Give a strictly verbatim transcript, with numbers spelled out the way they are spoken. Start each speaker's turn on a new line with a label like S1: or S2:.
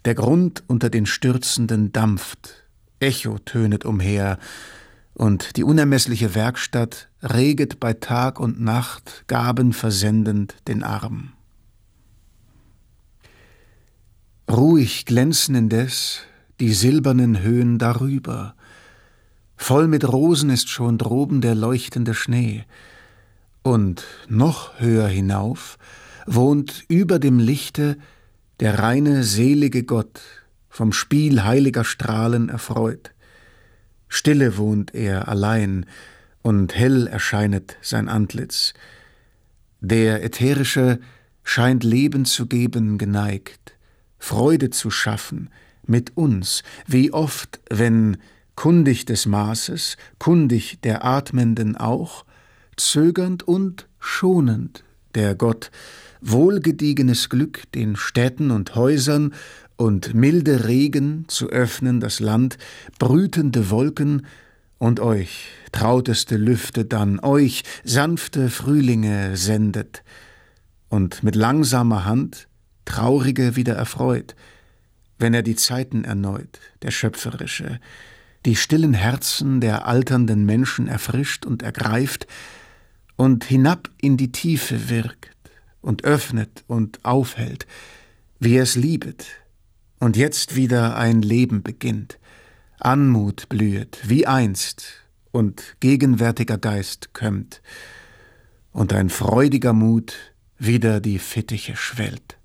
S1: Der Grund unter den Stürzenden dampft, Echo tönet umher, und die unermessliche Werkstatt reget bei Tag und Nacht, Gaben versendend den Arm. Ruhig glänzen indes die silbernen Höhen darüber, voll mit Rosen ist schon droben der leuchtende Schnee, und noch höher hinauf wohnt über dem Lichte der reine, selige Gott, vom Spiel heiliger Strahlen erfreut. Stille wohnt er allein, und hell erscheinet sein Antlitz. Der Ätherische scheint Leben zu geben geneigt, Freude zu schaffen mit uns, wie oft, wenn, kundig des Maßes, kundig der Atmenden auch, zögernd und schonend der Gott wohlgediegenes Glück den Städten und Häusern und milde Regen zu öffnen das Land, brütende Wolken und euch, trauteste Lüfte dann, euch, sanfte Frühlinge sendet und mit langsamer Hand Traurige wieder erfreut, wenn er die Zeiten erneut, der Schöpferische, die stillen Herzen der alternden Menschen erfrischt und ergreift und hinab in die Tiefe wirkt und öffnet und aufhält, wie er es liebet, und jetzt wieder ein Leben beginnt, Anmut blühet, wie einst, und gegenwärtiger Geist kömmt, und ein freudiger Mut wieder die Fittiche schwellt.